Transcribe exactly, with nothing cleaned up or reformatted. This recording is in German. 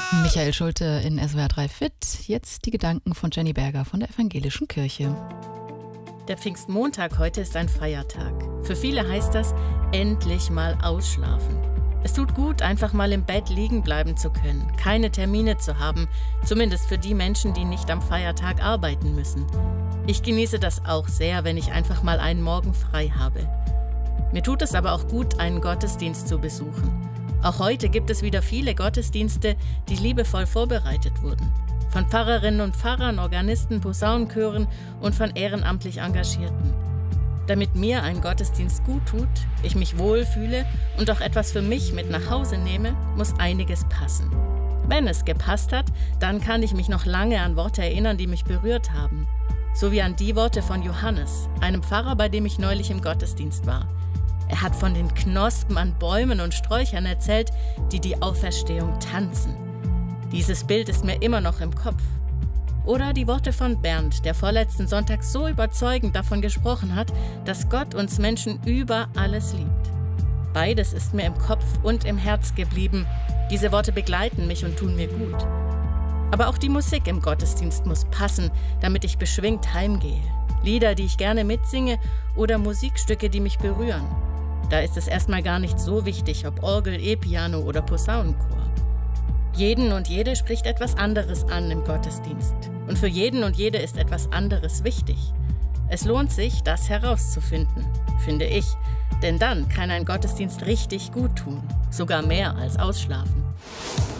Michael Schulte in S W R drei Fit. Jetzt die Gedanken von Jenny Berger von der Evangelischen Kirche. Der Pfingstmontag heute ist ein Feiertag. Für viele heißt das, endlich mal ausschlafen. Es tut gut, einfach mal im Bett liegen bleiben zu können, keine Termine zu haben, zumindest für die Menschen, die nicht am Feiertag arbeiten müssen. Ich genieße das auch sehr, wenn ich einfach mal einen Morgen frei habe. Mir tut es aber auch gut, einen Gottesdienst zu besuchen. Auch heute gibt es wieder viele Gottesdienste, die liebevoll vorbereitet wurden. Von Pfarrerinnen und Pfarrern, Organisten, Posaunenchören und von ehrenamtlich Engagierten. Damit mir ein Gottesdienst gut tut, ich mich wohlfühle und auch etwas für mich mit nach Hause nehme, muss einiges passen. Wenn es gepasst hat, dann kann ich mich noch lange an Worte erinnern, die mich berührt haben. So wie an die Worte von Johannes, einem Pfarrer, bei dem ich neulich im Gottesdienst war. Er hat von den Knospen an Bäumen und Sträuchern erzählt, die die Auferstehung tanzen. Dieses Bild ist mir immer noch im Kopf. Oder die Worte von Bernd, der vorletzten Sonntag so überzeugend davon gesprochen hat, dass Gott uns Menschen über alles liebt. Beides ist mir im Kopf und im Herz geblieben. Diese Worte begleiten mich und tun mir gut. Aber auch die Musik im Gottesdienst muss passen, damit ich beschwingt heimgehe. Lieder, die ich gerne mitsinge oder Musikstücke, die mich berühren. Da ist es erstmal gar nicht so wichtig, ob Orgel, E-Piano oder Posaunenchor. Jeden und jede spricht etwas anderes an im Gottesdienst. Und für jeden und jede ist etwas anderes wichtig. Es lohnt sich, das herauszufinden, finde ich. Denn dann kann ein Gottesdienst richtig gut tun. Sogar mehr als ausschlafen.